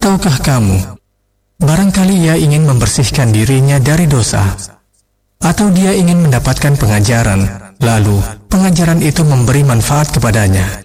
Tahukah kamu, barangkali ia ingin membersihkan dirinya dari dosa, atau dia ingin mendapatkan pengajaran, lalu pengajaran itu memberi manfaat kepadanya.